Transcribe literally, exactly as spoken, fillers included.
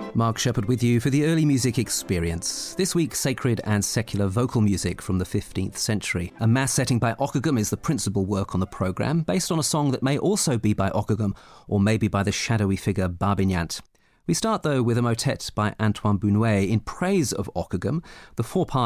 Mark Shepherd with you for the Early Music Experience. This week, sacred and secular vocal music from the fifteenth century. A mass setting by Ockeghem is the principal work on the programme, based on a song that may also be by Ockeghem, or maybe by the shadowy figure Barbignat. We start, though, with a motet by Antoine Bunouet in praise of Ockeghem. The four-part